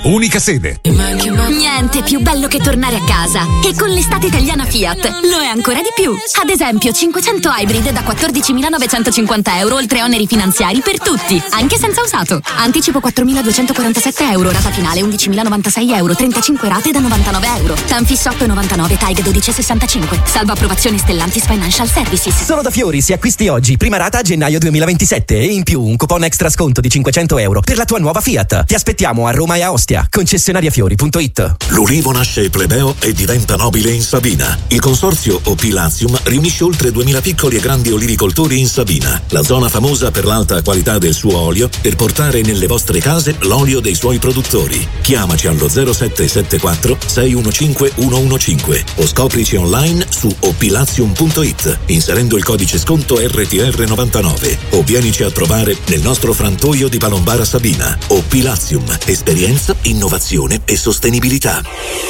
unica sede. Niente più bello che tornare a casa. E con l'estate italiana Fiat lo è ancora di più. Ad esempio 500 Hybrid da 14.950 euro, oltre oneri finanziari per tutti, anche senza usato. Anticipo 4.247 euro, rata finale 11.096 euro, 35 rate da 99 euro. Tanfisso 8,99, TAG 12,65. Salvo approvazione Stellantis Financial Services. Solo da Fiori, se acquisti oggi, prima rata a gennaio 2027 e in più un coupon extra sconto di 500 euro per la tua nuova Fiat. Ti aspettiamo a Roma e a Ostia. Concessionariafiori.it. L'ulivo nasce plebeo e diventa nobile in Sabina. Il consorzio OP Latium riunisce oltre 2000 piccoli e grandi olivicoltori in Sabina, la zona famosa per l'alta qualità del suo olio, per portare nelle vostre case l'olio dei suoi produttori. Chiamaci allo 0774 615 115 o scoprici online su oplatium.it inserendo il codice sconto RTR99 o vienici a trovare nel nostro frantoio di Palombara Sabina. OP Latium, esperienza, innovazione e sostenibilità.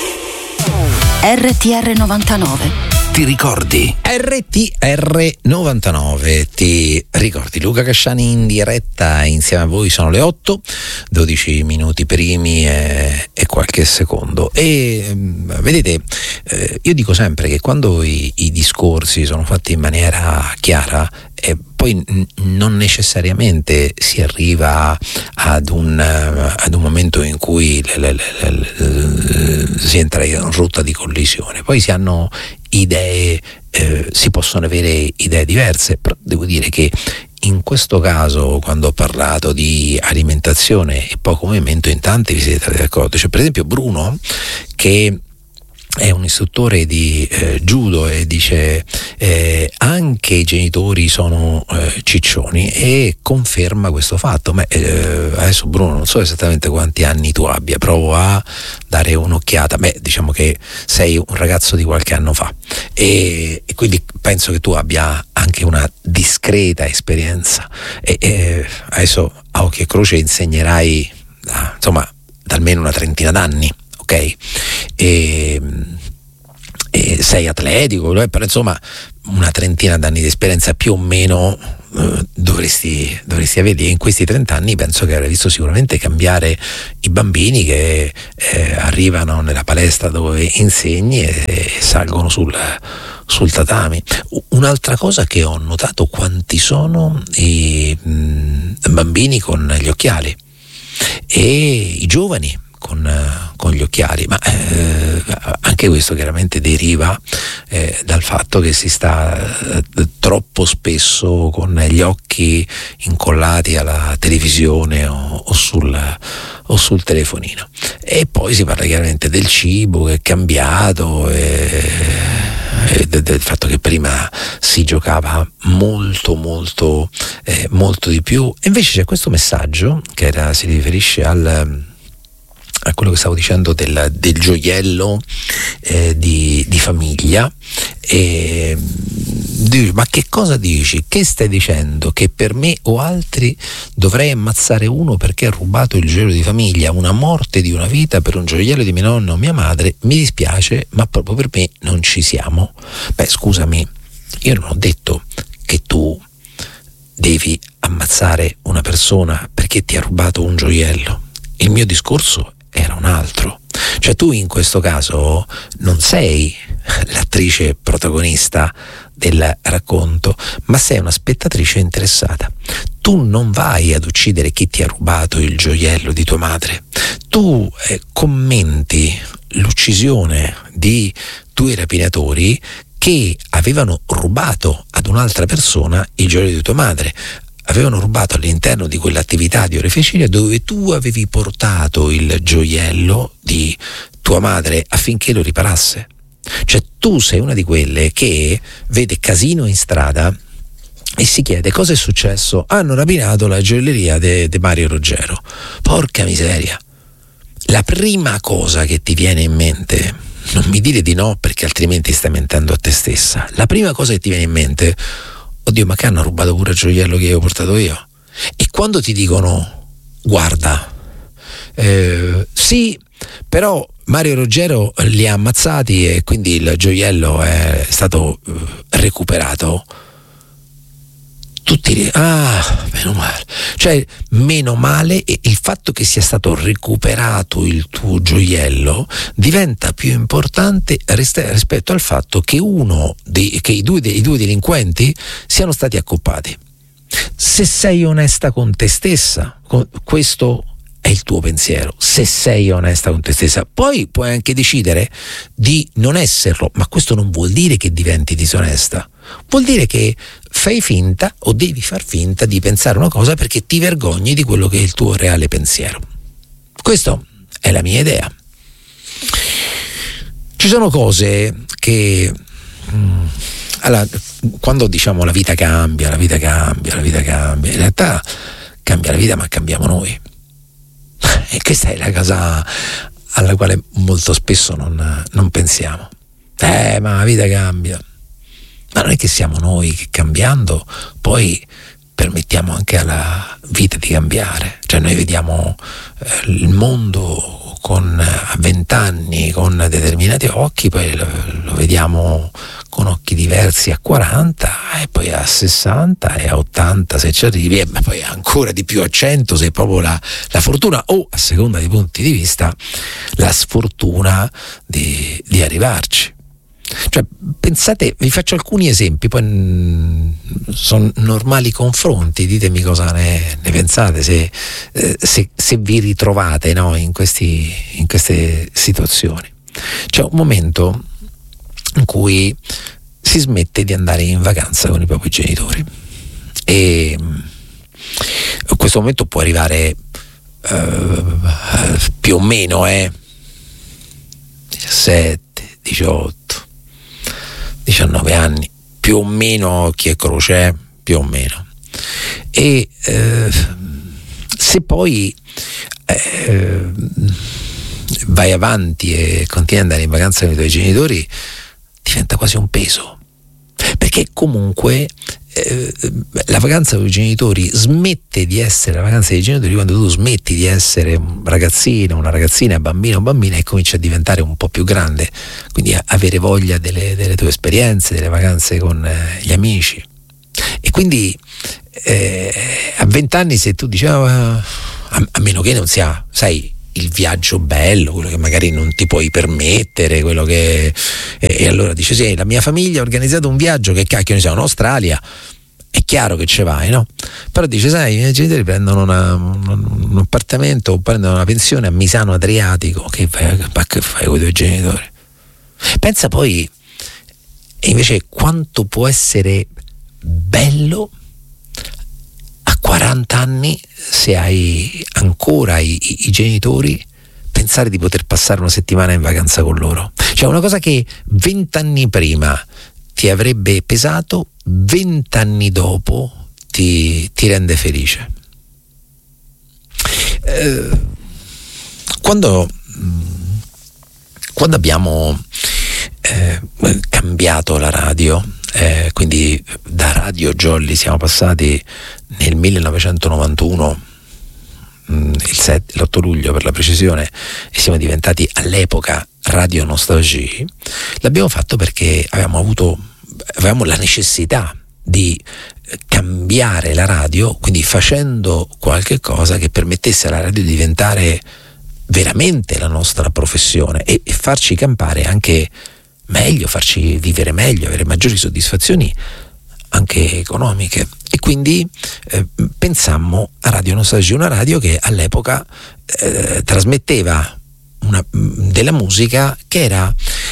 RTR 99. Ti ricordi? RTR 99. Ti ricordi? Luca Casciani in diretta insieme a voi. Sono le 8, 12 minuti primi e qualche secondo. E vedete, io dico sempre che quando i discorsi sono fatti in maniera chiara, poi non necessariamente si arriva ad un momento in cui si entra in rotta di collisione. Poi si hanno idee, si possono avere idee diverse, però devo dire che in questo caso, quando ho parlato di alimentazione e poco movimento, in tanti vi siete d'accordo. C'è per esempio Bruno, che è un istruttore di judo e dice anche i genitori sono ciccioni, e conferma questo fatto. Ma adesso Bruno, non so esattamente quanti anni tu abbia, provo a dare un'occhiata. Diciamo che sei un ragazzo di qualche anno fa e quindi penso che tu abbia anche una discreta esperienza e adesso a occhio e croce insegnerai insomma da almeno una trentina d'anni. Ok, e sei atletico, però insomma una trentina d'anni di esperienza più o meno dovresti avere. In questi 30 anni penso che avrai visto sicuramente cambiare i bambini che arrivano nella palestra dove insegni e salgono sul tatami. Un'altra cosa che ho notato, quanti sono i bambini con gli occhiali e i giovani con gli occhiali, ma anche questo chiaramente deriva dal fatto che si sta troppo spesso con gli occhi incollati alla televisione o sul telefonino. E poi si parla chiaramente del cibo che è cambiato e del fatto che prima si giocava molto di più. E invece c'è questo messaggio che si riferisce a quello che stavo dicendo del gioiello di famiglia. Ma che cosa dici? Che stai dicendo? Che per me o altri dovrei ammazzare uno perché ha rubato il gioiello di famiglia? Una morte di una vita per un gioiello di mio nonno o mia madre? Mi dispiace, ma proprio per me non ci siamo. Scusami, io non ho detto che tu devi ammazzare una persona perché ti ha rubato un gioiello. Il mio discorso era un altro. Cioè, tu in questo caso non sei l'attrice protagonista del racconto, ma sei una spettatrice interessata. Tu non vai ad uccidere chi ti ha rubato il gioiello di tua madre. Tu commenti l'uccisione di due rapinatori che avevano rubato ad un'altra persona il gioiello di tua madre. Avevano rubato all'interno di quell'attività di oreficeria dove tu avevi portato il gioiello di tua madre affinché lo riparasse. Cioè, tu sei una di quelle che vede casino in strada e si chiede cosa è successo. Hanno rapinato la gioielleria di Mario Roggero. Porca miseria. La prima cosa che ti viene in mente, non mi dire di no perché altrimenti stai mentendo a te stessa, la prima cosa che ti viene in mente: oddio, ma che hanno rubato pure il gioiello che avevo portato io? E quando ti dicono guarda, sì, però Mario Roggero li ha ammazzati e quindi il gioiello è stato recuperato, tutti meno male, cioè meno male, e il fatto che sia stato recuperato il tuo gioiello diventa più importante rispetto al fatto che che i due delinquenti siano stati accoppati. Se sei onesta con te stessa, questo è il tuo pensiero. Se sei onesta con te stessa, poi puoi anche decidere di non esserlo, ma questo non vuol dire che diventi disonesta. Vuol dire che fai finta o devi far finta di pensare una cosa perché ti vergogni di quello che è il tuo reale pensiero. Questa è la mia idea. Ci sono cose che allora, quando diciamo la vita cambia, in realtà cambia la vita, ma cambiamo noi. E questa è la cosa alla quale molto spesso non pensiamo. Ma la vita cambia. Ma non è che siamo noi che, cambiando, poi permettiamo anche alla vita di cambiare. Cioè noi vediamo il mondo a 20 anni con determinati occhi, poi lo vediamo con occhi diversi a 40, e poi a 60 e a 80 se ci arrivi, ma poi ancora di più a 100 se è proprio la fortuna, o a seconda dei punti di vista la sfortuna di arrivarci. Cioè, pensate, vi faccio alcuni esempi, poi sono normali confronti, ditemi cosa ne pensate, se vi ritrovate, no, in queste situazioni. C'è un momento in cui si smette di andare in vacanza con i propri genitori, e questo momento può arrivare più o meno 17, 18, 19 anni, più o meno, chi è croce, più o meno. E se poi vai avanti e continui ad andare in vacanza con i tuoi genitori, diventa quasi un peso, perché comunque la vacanza con i genitori smette di essere la vacanza dei genitori quando tu smetti di essere un ragazzino, una ragazzina, bambino o bambina, e cominci a diventare un po' più grande, quindi avere voglia delle tue esperienze, delle vacanze con gli amici. E quindi a 20 anni, se tu dici a meno che non sia, sai, il viaggio bello, quello che magari non ti puoi permettere, quello che e allora dice sì, la mia famiglia ha organizzato un viaggio, che cacchio ne so, in Australia, è chiaro che ci vai, no? Però dice, sai, i miei genitori prendono un appartamento o prendono una pensione a Misano Adriatico, che fai con i tuoi genitori? Pensa poi invece quanto può essere bello a 40 anni, se hai ancora i genitori, pensare di poter passare una settimana in vacanza con loro. Cioè, una cosa che 20 anni prima ti avrebbe pesato, 20 anni dopo ti rende felice. Quando abbiamo cambiato la radio, quindi da Radio Jolly siamo passati nel 1991, l'8 luglio per la precisione, e siamo diventati all'epoca Radio Nostalgie, l'abbiamo fatto perché avevamo la necessità di cambiare la radio, quindi facendo qualche cosa che permettesse alla radio di diventare veramente la nostra professione e farci campare anche meglio, farci vivere meglio, avere maggiori soddisfazioni anche economiche. E quindi pensammo a Radio Nostalgia, una radio che all'epoca trasmetteva della musica che era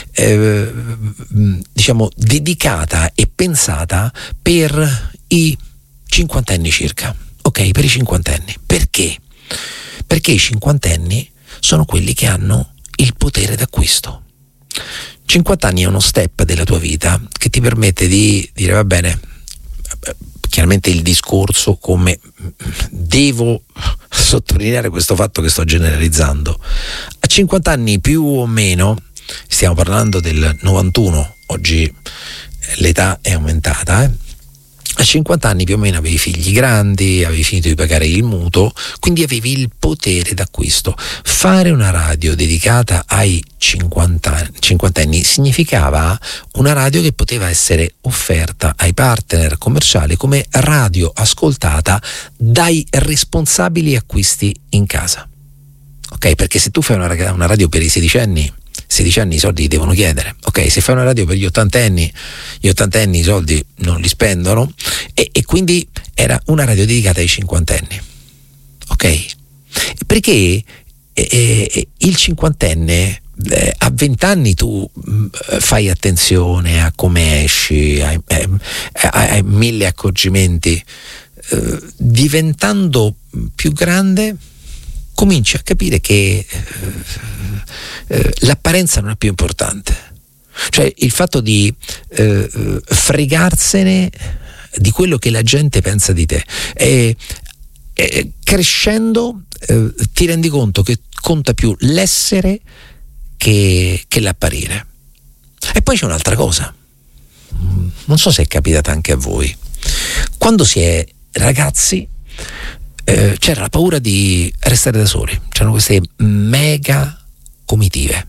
diciamo dedicata e pensata per i cinquantenni circa. Ok, per i cinquantenni. Perché? Perché i cinquantenni sono quelli che hanno il potere d'acquisto. 50 anni è uno step della tua vita che ti permette di dire, va bene, chiaramente il discorso, come devo sottolineare questo fatto che sto generalizzando, a 50 anni più o meno, stiamo parlando del 91, oggi l'età è aumentata, A 50 anni più o meno avevi figli grandi, avevi finito di pagare il mutuo, quindi avevi il potere d'acquisto. Fare una radio dedicata ai cinquantenni significava una radio che poteva essere offerta ai partner commerciali come radio ascoltata dai responsabili acquisti in casa. Ok? Perché se tu fai una radio per i sedicenni i soldi devono chiedere. Ok, se fai una radio per gli ottantenni i soldi non li spendono, e quindi era una radio dedicata ai cinquantenni. Ok? Perché il cinquantenne a 20 anni tu fai attenzione a come esci, hai 1000 accorgimenti. Diventando più grande cominci a capire che l'apparenza non è più importante, cioè il fatto di fregarsene di quello che la gente pensa di te, e crescendo ti rendi conto che conta più l'essere che l'apparire. E poi c'è un'altra cosa, non so se è capitata anche a voi, quando si è ragazzi c'era la paura di restare da soli, c'erano queste mega comitive.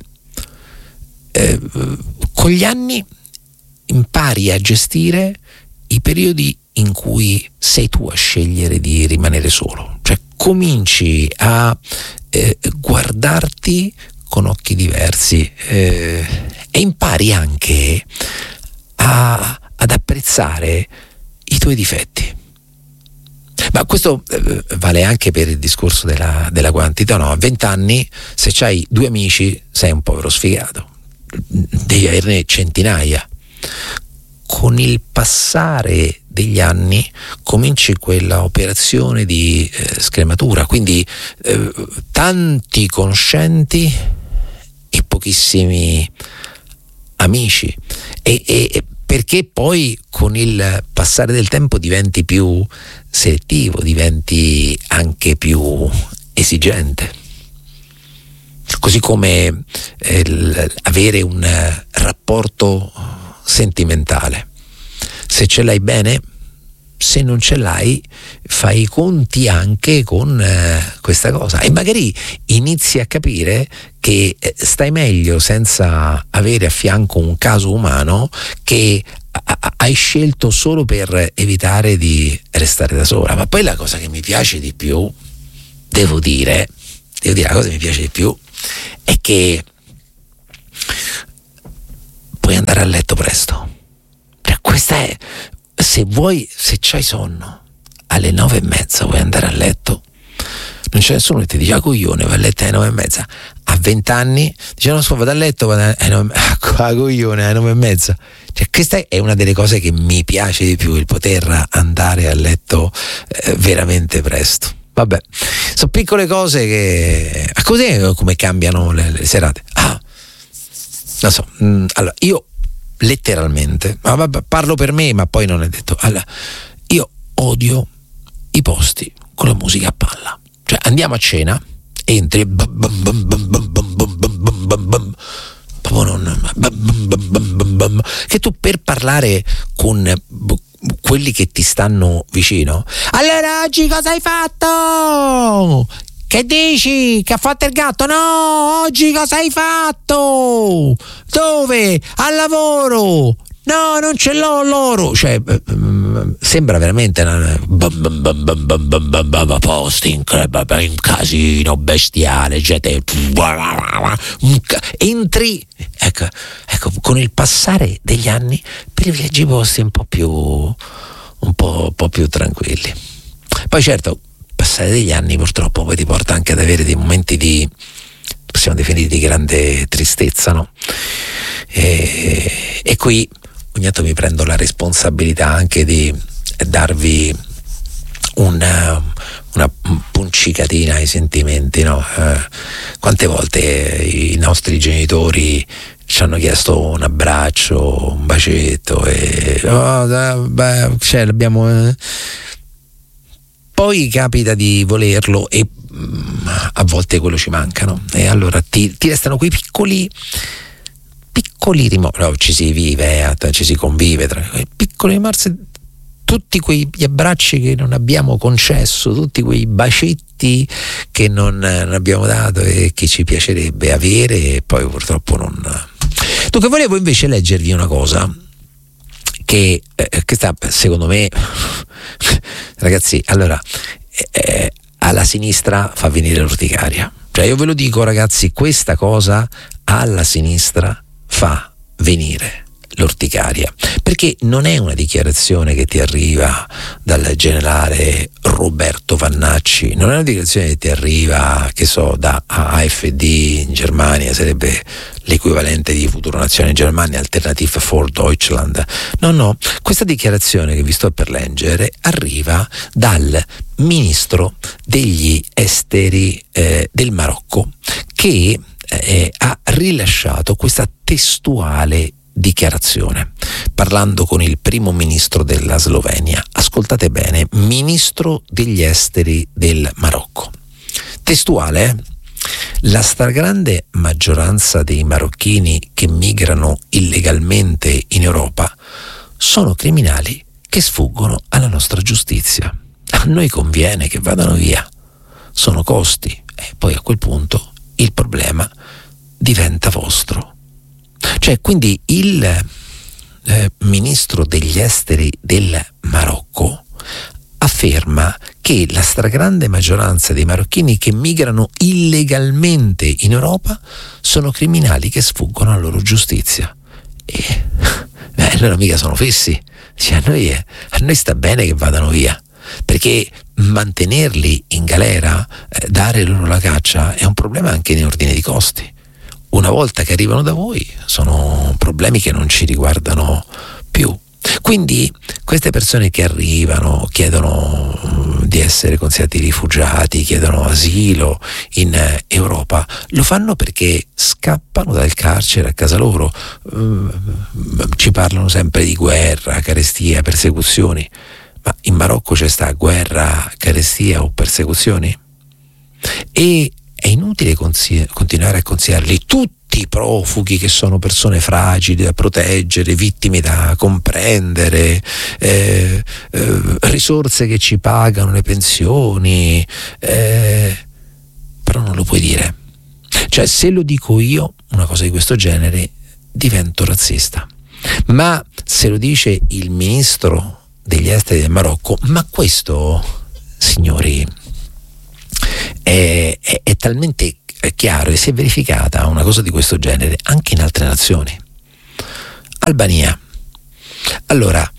Con gli anni impari a gestire i periodi in cui sei tu a scegliere di rimanere solo, cioè cominci a guardarti con occhi diversi, e impari anche ad apprezzare i tuoi difetti. Ma questo vale anche per il discorso della quantità, no? A 20 anni, se c'hai 2 amici, sei un povero sfigato, devi averne centinaia. Con il passare degli anni cominci quella operazione di scrematura, quindi tanti conoscenti e pochissimi amici, e perché poi con il passare del tempo diventi più selettivo, diventi anche più esigente. Così come avere un rapporto sentimentale. Se ce l'hai bene, se non ce l'hai, fai i conti anche con questa cosa, e magari inizi a capire che stai meglio senza avere a fianco un caso umano che hai scelto solo per evitare di restare da sola. Ma poi la cosa che mi piace di più, devo dire la cosa che mi piace di più è che puoi andare a letto presto. Cioè, questa è, se c'hai sonno alle 9:30 vuoi andare a letto, non c'è nessuno che ti dice coglione, vai a letto alle 9:30. A 20 anni dice no, vado a letto coglione alle 9:30. Cioè, questa è una delle cose che mi piace di più, il poter andare a letto veramente presto. Vabbè, sono piccole cose che così come cambiano le serate. Non so, allora io letteralmente, parlo per me, ma poi non è detto. Allora, io odio i posti con la musica a palla. Cioè, andiamo a cena, entri, che tu per parlare con quelli che ti stanno vicino, allora oggi cosa hai fatto? Che dici? Che ha fatto il gatto? No, oggi cosa hai fatto? Dove? Al lavoro? No, non ce l'ho loro. Cioè, sembra veramente posting, un casino bestiale, gente. Entri, ecco, con il passare degli anni privilegi posti un po' più tranquilli. Poi certo, passare degli anni purtroppo poi ti porta anche ad avere dei momenti possiamo definire di grande tristezza, no? E qui ogni tanto mi prendo la responsabilità anche di darvi una puncicatina ai sentimenti, no? Quante volte i nostri genitori ci hanno chiesto un abbraccio, un bacetto, e l'abbiamo. Poi capita di volerlo e a volte quello ci manca, no? E allora ti restano quei piccoli rimorsi. No, ci si vive, ci si convive tra quei piccoli rimorsi tutti quegli abbracci che non abbiamo concesso, tutti quei bacetti che non abbiamo dato e che ci piacerebbe avere e poi purtroppo non. Dunque volevo invece leggervi una cosa che sta, secondo me, ragazzi, allora alla sinistra fa venire l'orticaria. Cioè io ve lo dico, ragazzi, questa cosa alla sinistra fa venire l'orticaria, perché non è una dichiarazione che ti arriva dal generale Roberto Vannacci, non è una dichiarazione che ti arriva, che so, da AfD in Germania, sarebbe l'equivalente di Futuro Nazione in Germania, Alternative for Deutschland. No, questa dichiarazione che vi sto per leggere arriva dal ministro degli esteri del Marocco, che ha rilasciato questa testuale dichiarazione parlando con il primo ministro della Slovenia. Ascoltate bene, ministro degli esteri del Marocco. Testuale: la stragrande maggioranza dei marocchini che migrano illegalmente in Europa sono criminali che sfuggono alla nostra giustizia. A noi conviene che vadano via, sono costi e poi a quel punto il problema diventa vostro. Cioè, quindi il ministro degli esteri del Marocco afferma che la stragrande maggioranza dei marocchini che migrano illegalmente in Europa sono criminali che sfuggono alla loro giustizia. E allora mica sono fessi. Cioè, a noi sta bene che vadano via, perché mantenerli in galera, dare loro la caccia, è un problema anche in ordine di costi. Una volta che arrivano da voi sono problemi che non ci riguardano più. Quindi queste persone che arrivano, chiedono di essere considerati rifugiati, chiedono asilo in Europa, lo fanno perché scappano dal carcere a casa loro. Ci parlano sempre di guerra, carestia, persecuzioni. Ma in Marocco c'è sta guerra, carestia o persecuzioni? E è inutile continuare a considerarli tutti profughi, che sono persone fragili da proteggere, vittime da comprendere, risorse che ci pagano le pensioni, però non lo puoi dire. Cioè, se lo dico io una cosa di questo genere divento razzista, ma se lo dice il ministro degli esteri del Marocco, ma questo, signori, è talmente chiaro, e si è verificata una cosa di questo genere anche in altre nazioni. Albania. Allora,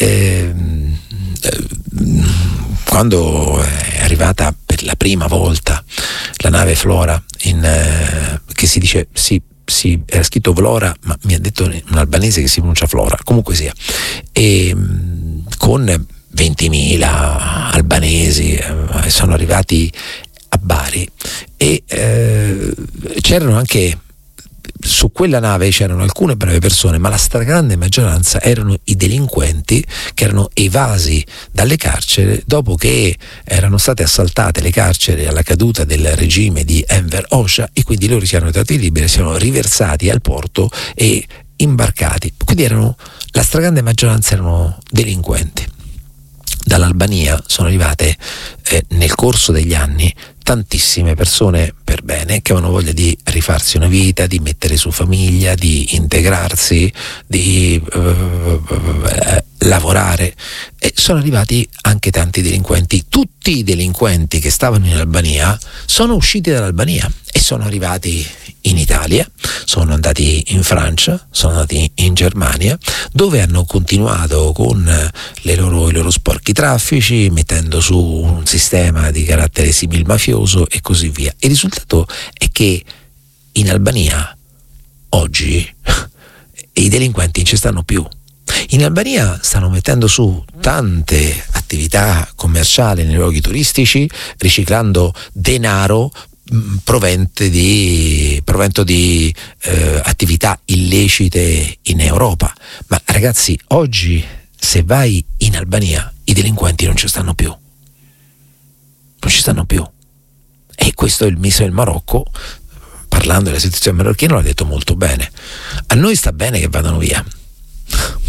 quando è arrivata per la prima volta la nave Flora, che si dice sì, era scritto Vlora, ma mi ha detto un albanese che si pronuncia Flora, comunque sia, e con 20.000 albanesi sono arrivati a Bari, e c'erano anche, su quella nave c'erano alcune brave persone, ma la stragrande maggioranza erano i delinquenti che erano evasi dalle carceri dopo che erano state assaltate le carceri alla caduta del regime di Enver Hoxha, e quindi loro si erano trovati liberi, si erano riversati al porto e imbarcati. Quindi la stragrande maggioranza erano delinquenti. Dall'Albania sono arrivate nel corso degli anni tantissime persone per bene che avevano voglia di rifarsi una vita, di mettere su famiglia, di integrarsi, di lavorare, e sono arrivati anche tanti delinquenti. Tutti i delinquenti che stavano in Albania sono usciti dall'Albania e sono arrivati in Italia, sono andati in Francia, sono andati in Germania, dove hanno continuato con i loro sporchi traffici, mettendo su un sistema di carattere simil mafioso e così via. Il risultato è che in Albania oggi i delinquenti non ci stanno più. In Albania stanno mettendo su tante attività commerciali nei luoghi turistici, riciclando denaro provento di attività illecite in Europa. Ma ragazzi, oggi se vai in Albania i delinquenti non ci stanno più. Non ci stanno più. E questo il ministro del Marocco, parlando della situazione marocchina, l'ha detto molto bene. A noi sta bene che vadano via, perché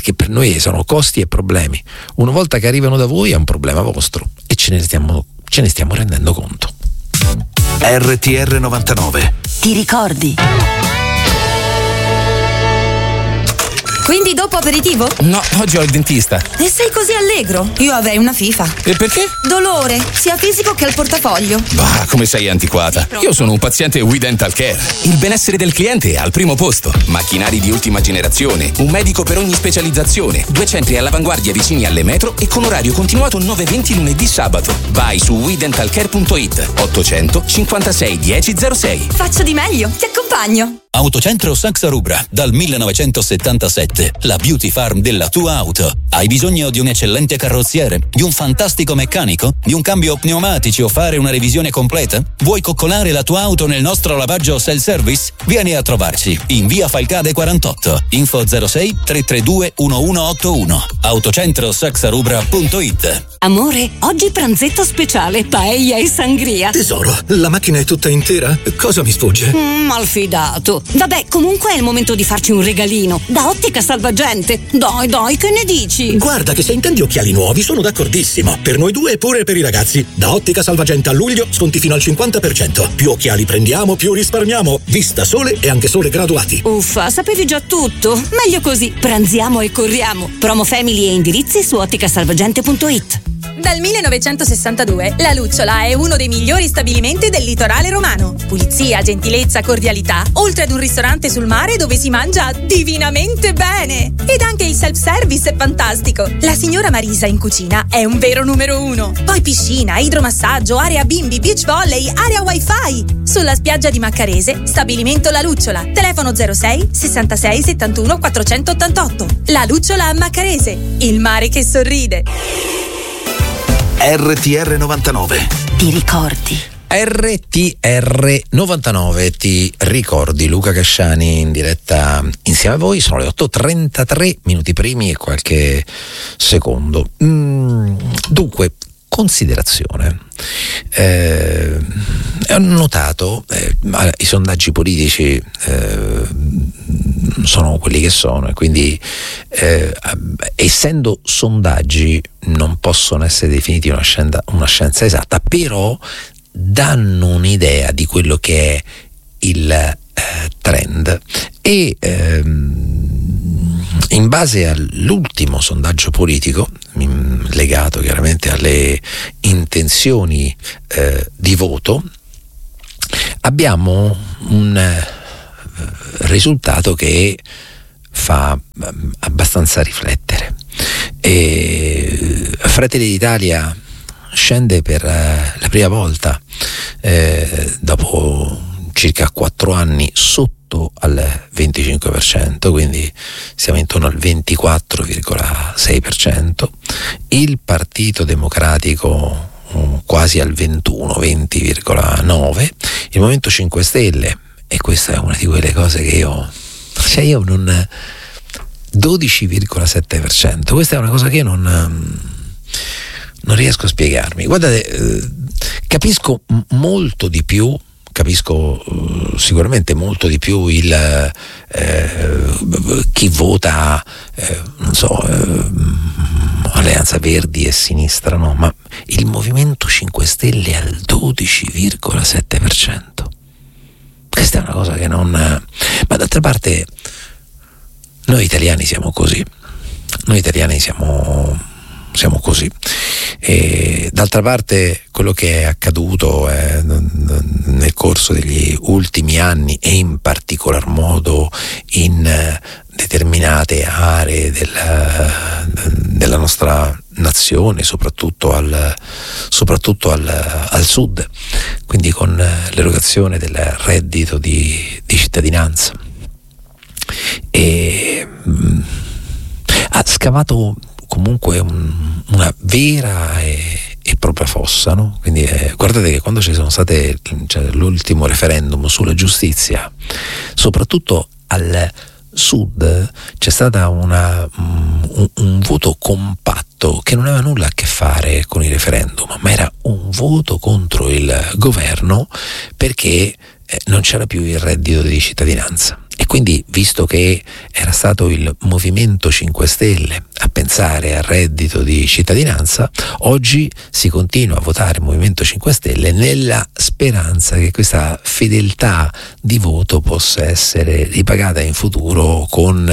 perché per noi sono costi e problemi. Una volta che arrivano da voi è un problema vostro e ce ne stiamo rendendo conto. RTR 99. Ti ricordi? Quindi dopo aperitivo? No, oggi ho il dentista. E sei così allegro? Io avrei una FIFA. E perché? Dolore, sia fisico che al portafoglio. Bah, come sei antiquata. Io sono un paziente We Dental Care. Il benessere del cliente è al primo posto. Macchinari di ultima generazione, un medico per ogni specializzazione, 2 centri all'avanguardia vicini alle metro e con orario continuato 9-20 lunedì sabato. Vai su WeDentalCare.it 800 56 1006. Faccio di meglio, ti accompagno. Autocentro Saxa Rubra, dal 1977, la beauty farm della tua auto. Hai bisogno di un eccellente carrozziere, di un fantastico meccanico, di un cambio pneumatici o fare una revisione completa? Vuoi coccolare la tua auto nel nostro lavaggio self-service? Vieni a trovarci in via Falcade 48, info 06 332 1181, autocentrosaxarubra.it. Amore, oggi pranzetto speciale, paella e sangria. Tesoro, la macchina è tutta intera? Cosa mi sfugge? Malfidato. Vabbè, comunque è il momento di farci un regalino. Da Ottica Salvagente. Dai, che ne dici? Guarda che se intendi occhiali nuovi sono d'accordissimo. Per noi due e pure per i ragazzi. Da Ottica Salvagente a luglio sconti fino al 50%. Più occhiali prendiamo, più risparmiamo. Vista sole e anche sole graduati. Uffa, sapevi già tutto? Meglio così. Pranziamo e corriamo. Promo family e indirizzi su otticasalvagente.it. Dal 1962 La Lucciola è uno dei migliori stabilimenti del litorale romano. Pulizia, gentilezza, cordialità, oltre ad un ristorante sul mare dove si mangia divinamente bene. Ed anche il self-service è fantastico. La signora Marisa in cucina è un vero numero 1. Poi piscina, idromassaggio, area bimbi, beach volley, area wifi. Sulla spiaggia di Maccarese, stabilimento La Lucciola. Telefono 06 66 71 488. La Lucciola a Maccarese, il mare che sorride. RTR 99. Ti ricordi? RTR 99, ti ricordi? Luca Casciani in diretta insieme a voi. Sono le 8:33 minuti primi e qualche secondo. Dunque, considerazione. Ho notato i sondaggi politici sono quelli che sono e quindi essendo sondaggi non possono essere definiti una scienza esatta, però danno un'idea di quello che è il trend e in base all'ultimo sondaggio politico legato chiaramente alle intenzioni di voto abbiamo un risultato che fa abbastanza riflettere. Fratelli d'Italia scende per la prima volta dopo circa 4 anni sotto al 25%, quindi siamo intorno al 24,6%. Il Partito Democratico quasi al 20,9%, il Movimento 5 Stelle, e questa è una di quelle cose che io non 12,7%. Questa è una cosa che io non riesco a spiegarmi. Guardate, capisco sicuramente molto di più chi vota Alleanza Verdi e Sinistra, no? Ma il Movimento 5 Stelle al 12,7%. Questa è una cosa che non... Ma d'altra parte noi italiani siamo così. Noi italiani siamo così. E d'altra parte quello che è accaduto nel corso degli ultimi anni e in particolar modo in determinate aree della nostra nazione, soprattutto al sud, quindi con l'erogazione del reddito di cittadinanza, e ha scavato comunque una vera e propria fossa, no? Quindi guardate che quando ci sono state l'ultimo referendum sulla giustizia, soprattutto al sud c'è stata un voto compatto che non aveva nulla a che fare con il referendum, ma era un voto contro il governo perché non c'era più il reddito di cittadinanza. E quindi, visto che era stato il Movimento 5 Stelle a pensare al reddito di cittadinanza, oggi si continua a votare il Movimento 5 Stelle nella speranza che questa fedeltà di voto possa essere ripagata in futuro con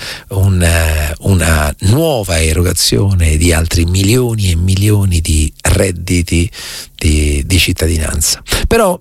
una nuova erogazione di altri milioni e milioni di redditi di cittadinanza. Però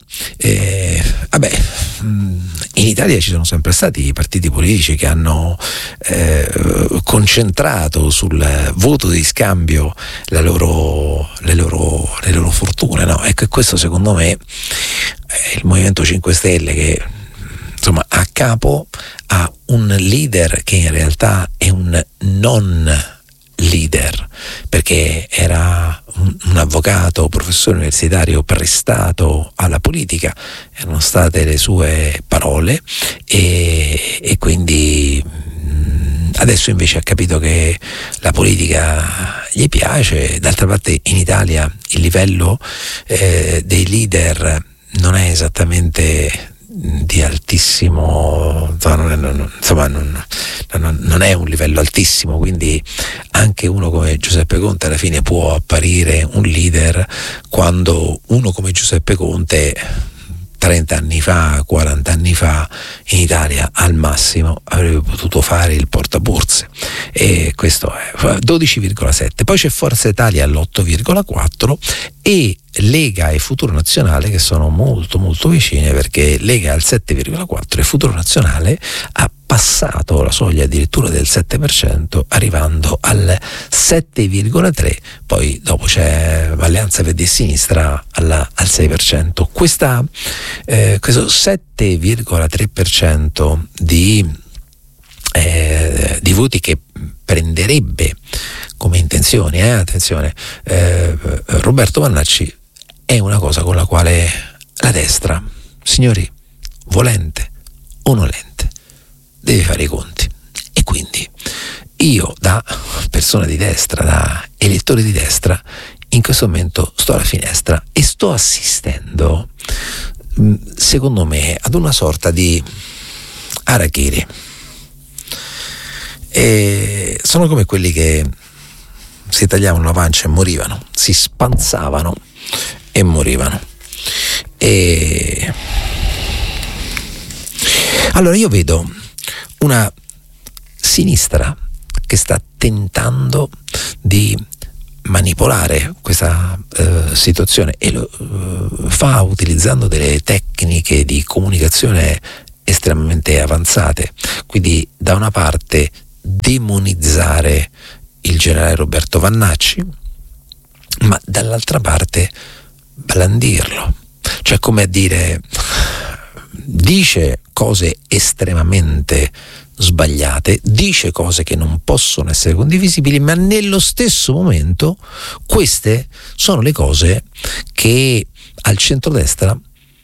in Italia ci sono sempre stati i partiti politici che hanno concentrato sul voto di scambio le loro fortune, no? Ecco, questo secondo me è il Movimento 5 Stelle che insomma a capo ha un leader che in realtà è un non leader, perché era un avvocato, professore universitario prestato alla politica, erano state le sue parole, e quindi adesso invece ha capito che la politica gli piace. D'altra parte in Italia il livello dei leader non è esattamente di altissimo, non è un livello altissimo, quindi anche uno come Giuseppe Conte alla fine può apparire un leader, quando uno come Giuseppe Conte 30 anni fa, 40 anni fa in Italia al massimo avrebbe potuto fare il portaborse, e questo è 12,7. Poi c'è Forza Italia all'8,4 e Lega e Futuro Nazionale che sono molto molto vicine, perché Lega al 7,4 e Futuro Nazionale ha passato la soglia addirittura del 7%, arrivando al 7,3%, poi dopo c'è Alleanza Verdi e Sinistra al 6%. Questo 7,3% di voti che prenderebbe come intenzione, attenzione, Roberto Vannacci, è una cosa con la quale la destra, signori, volente o nolente, deve fare i conti. E quindi io, da persona di destra, da elettore di destra, in questo momento sto alla finestra e sto assistendo, secondo me, ad una sorta di harakiri. E sono come quelli che si tagliavano la pancia e morivano, si spanzavano e morivano. E allora io vedo una sinistra che sta tentando di manipolare questa situazione, e lo fa utilizzando delle tecniche di comunicazione estremamente avanzate. Quindi da una parte demonizzare il generale Roberto Vannacci, ma dall'altra parte blandirlo, cioè come a dire, dice cose estremamente sbagliate, dice cose che non possono essere condivisibili, ma nello stesso momento queste sono le cose che al centrodestra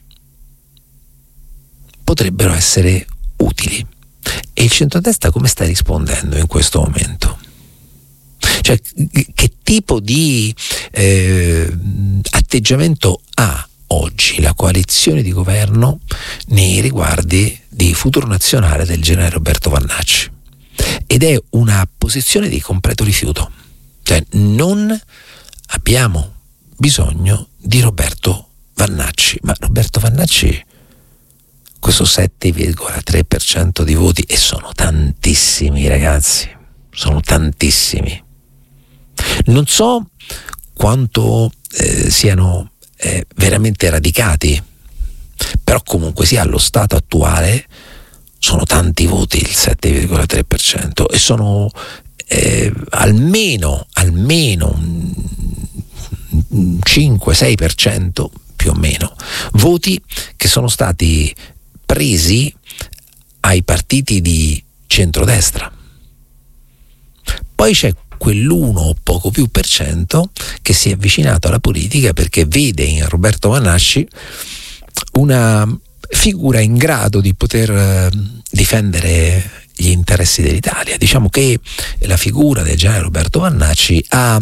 potrebbero essere utili. E il centrodestra come sta rispondendo in questo momento? Cioè, che tipo di atteggiamento ha oggi la coalizione di governo nei riguardi di Futuro Nazionale del generale Roberto Vannacci? Ed è una posizione di completo rifiuto. Cioè, non abbiamo bisogno di Roberto Vannacci, ma Roberto Vannacci, questo 7,3% di voti, e sono tantissimi, ragazzi, sono tantissimi. Non so quanto siano veramente radicati, però comunque sia, allo stato attuale sono tanti voti, il 7,3%, e sono almeno 5-6% più o meno voti che sono stati presi ai partiti di centrodestra. Poi c'è quell'1 o poco più per cento che si è avvicinato alla politica perché vede in Roberto Vannacci una figura in grado di poter difendere gli interessi dell'Italia. Diciamo che la figura del generale Roberto Vannacci ha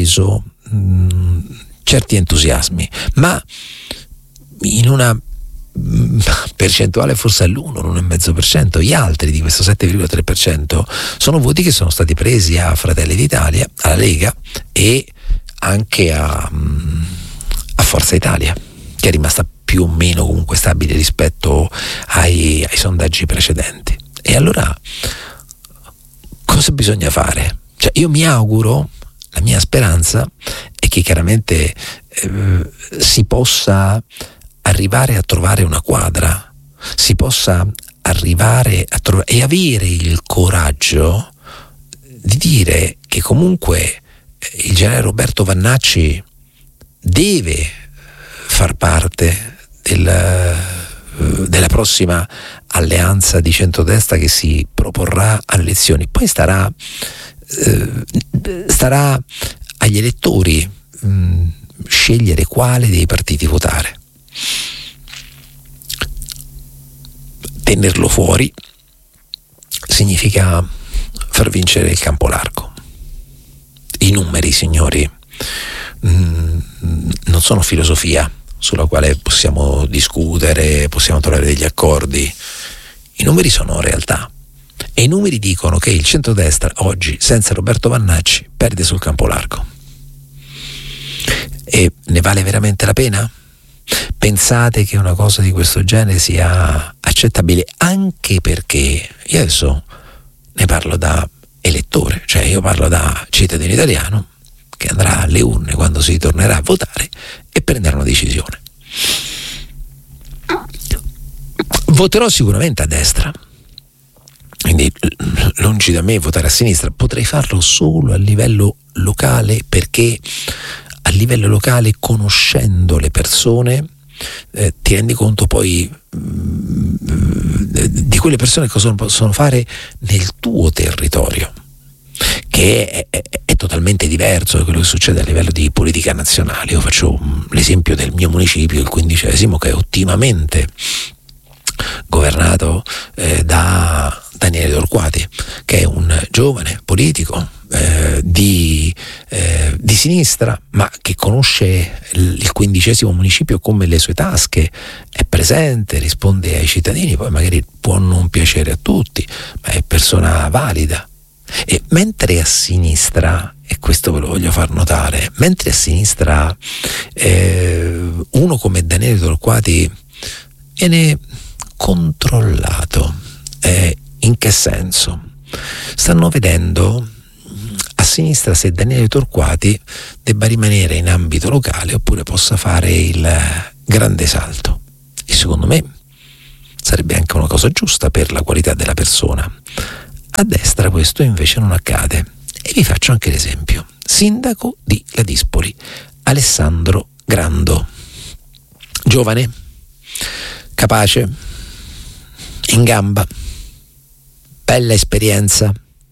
riacceso certi entusiasmi, ma in una percentuale forse all'1,5%. Gli altri di questo 7,3% sono voti che sono stati presi a Fratelli d'Italia, alla Lega e anche a Forza Italia, che è rimasta più o meno comunque stabile rispetto ai sondaggi precedenti. E allora cosa bisogna fare? Cioè, io mi auguro, la mia speranza è che chiaramente si possa arrivare a trovare una quadra, si possa arrivare a trovare e avere il coraggio di dire che comunque il generale Roberto Vannacci deve far parte della prossima alleanza di centrodestra che si proporrà alle elezioni. Poi starà agli elettori scegliere quale dei partiti votare. Tenerlo fuori significa far vincere il campo largo. I numeri, signori, non sono filosofia sulla quale possiamo discutere, possiamo trovare degli accordi. I numeri sono realtà e i numeri dicono che il centrodestra oggi senza Roberto Vannacci perde sul campo largo. E ne vale veramente la pena? Pensate che una cosa di questo genere sia accettabile? Anche perché io adesso ne parlo da elettore, cioè io parlo da cittadino italiano che andrà alle urne quando si tornerà a votare e prenderà una decisione. Voterò sicuramente a destra, quindi lungi da me votare a sinistra. Potrei farlo solo a livello locale, perché a livello locale, conoscendo le persone, ti rendi conto poi di quelle persone che cosa possono fare nel tuo territorio, che è totalmente diverso da quello che succede a livello di politica nazionale. Io faccio l'esempio del mio municipio, il 15°, che è ottimamente governato da Daniele Torquati, che è un giovane politico di sinistra, ma che conosce il 15° municipio come le sue tasche, è presente, risponde ai cittadini, poi magari può non piacere a tutti, ma è persona valida. E mentre a sinistra, e questo ve lo voglio far notare, mentre a sinistra uno come Daniele Torquati viene controllato, in che senso? Stanno vedendo a sinistra se Daniele Torquati debba rimanere in ambito locale oppure possa fare il grande salto, e secondo me sarebbe anche una cosa giusta per la qualità della persona. A destra questo invece non accade, e vi faccio anche l'esempio. Sindaco di Ladispoli, Alessandro Grando, giovane, capace, in gamba, bella esperienza.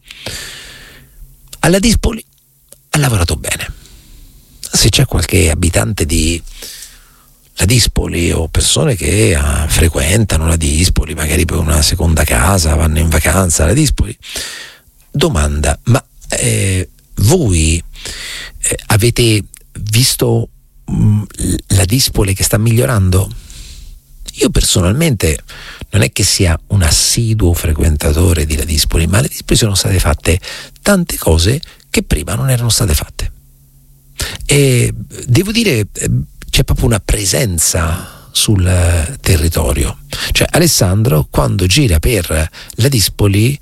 A Ladispoli ha lavorato bene. Se c'è qualche abitante di Ladispoli o persone che frequentano Ladispoli, magari per una seconda casa, vanno in vacanza a Ladispoli, domanda: ma voi avete visto Ladispoli che sta migliorando? Io personalmente non è che sia un assiduo frequentatore di Ladispoli, ma a Ladispoli sono state fatte tante cose che prima non erano state fatte, e devo dire c'è proprio una presenza sul territorio. Cioè Alessandro, quando gira per Ladispoli,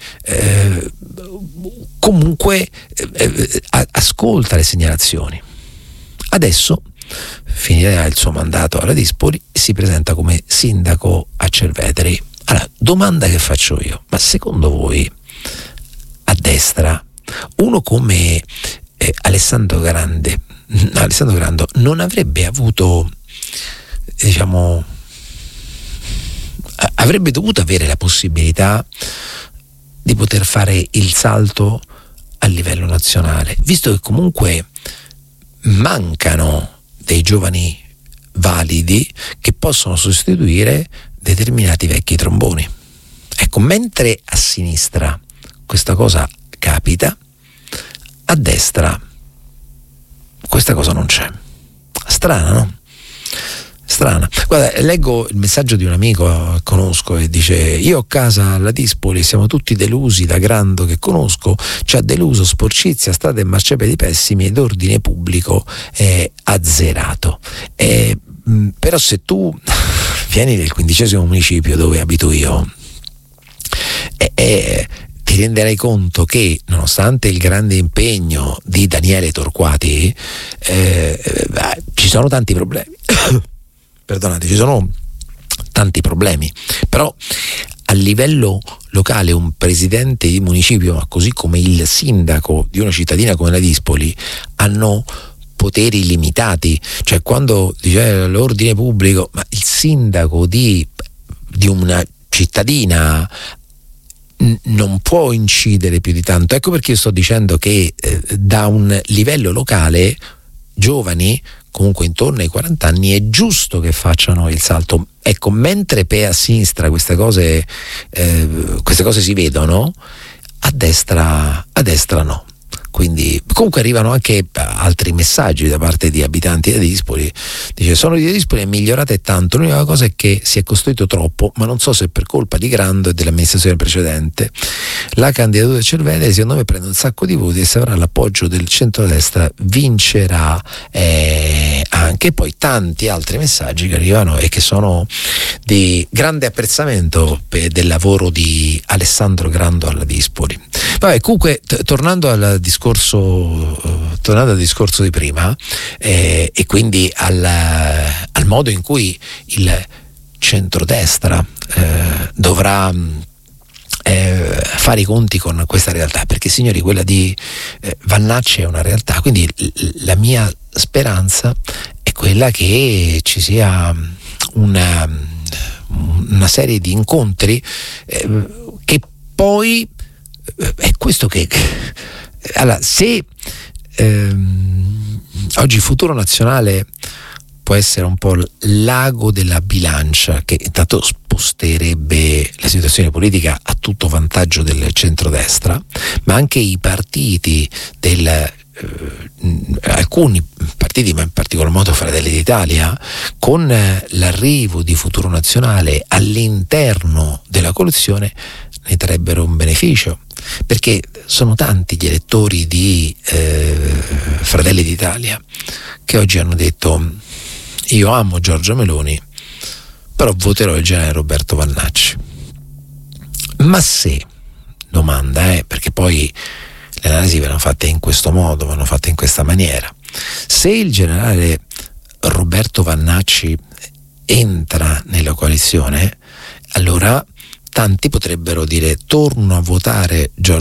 comunque ascolta le segnalazioni. Adesso finirà il suo mandato a Ladispoli e si presenta come sindaco a Cerveteri. Allora, domanda che faccio io: ma secondo voi a destra uno come Alessandro Grando non avrebbe avuto, diciamo, avrebbe dovuto avere la possibilità di poter fare il salto a livello nazionale, visto che comunque mancano dei giovani validi che possono sostituire determinati vecchi tromboni. Ecco, mentre a sinistra questa cosa capita, a destra questa cosa non c'è. Strana, no? strana. Guarda, leggo il messaggio di un amico che conosco e dice: io ho casa alla Dispoli, siamo tutti delusi da Grando che conosco, ci ha deluso, sporcizia, strade e marciapiedi pessimi ed ordine pubblico azzerato. Però se tu vieni nel 15° municipio dove abito io ti renderai conto che, nonostante il grande impegno di Daniele Torquati, ci sono tanti problemi. Perdonate, ci sono tanti problemi, però a livello locale un presidente di municipio, ma così come il sindaco di una cittadina come la Dispoli, hanno poteri limitati. Cioè, quando dice l'ordine pubblico, ma il sindaco di una cittadina non può incidere più di tanto. Ecco perché io sto dicendo che da un livello locale giovani, comunque intorno ai 40 anni, è giusto che facciano il salto. Ecco, mentre a sinistra queste cose si vedono, a destra no. Quindi comunque arrivano anche altri messaggi da parte di abitanti di Dispoli. Dice: sono di Dispoli, è migliorata tanto, l'unica cosa è che si è costruito troppo, ma non so se per colpa di Grando e dell'amministrazione precedente. La candidatura del Cervede secondo me prende un sacco di voti e se avrà l'appoggio del centrodestra vincerà anche. Poi tanti altri messaggi che arrivano e che sono di grande apprezzamento del lavoro di Alessandro Grando alla Dispoli. Vabbè, comunque tornando al discorso di prima, e quindi al modo in cui il centrodestra dovrà fare i conti con questa realtà, perché signori, quella di Vannacci è una realtà, quindi la mia speranza è quella che ci sia una serie di incontri che poi è questo che allora, se oggi Futuro Nazionale può essere un po' l'ago della bilancia che intanto sposterebbe la situazione politica a tutto vantaggio del centrodestra, ma anche i partiti alcuni partiti, ma in particolar modo Fratelli d'Italia, con l'arrivo di Futuro Nazionale all'interno della coalizione ne trarrebbero un beneficio, perché sono tanti gli elettori di Fratelli d'Italia che oggi hanno detto: io amo Giorgia Meloni, però voterò il generale Roberto Vannacci. Ma se, domanda, perché poi le analisi vanno fatte in questo modo, vanno fatte in questa maniera, se il generale Roberto Vannacci entra nella coalizione, allora tanti potrebbero dire: torno a votare Giorgia